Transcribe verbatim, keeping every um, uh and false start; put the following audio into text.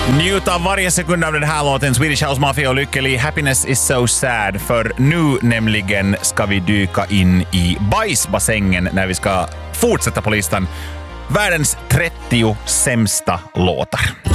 Njut av varje sekund av den här låten, Swedish House Mafia och Lykkeli. Happiness is so sad. För nu nämligen ska vi dyka in i bajsbassängen när vi ska fortsätta på listan. Världens trettio sämsta låtar.